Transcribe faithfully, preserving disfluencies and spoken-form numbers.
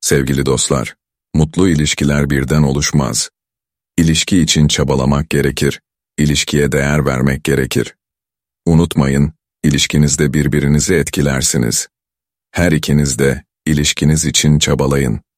Sevgili dostlar, mutlu ilişkiler birden oluşmaz. İlişki için çabalamak gerekir, ilişkiye değer vermek gerekir. Unutmayın, ilişkinizde birbirinizi etkilersiniz. Her ikiniz de ilişkiniz için çabalayın.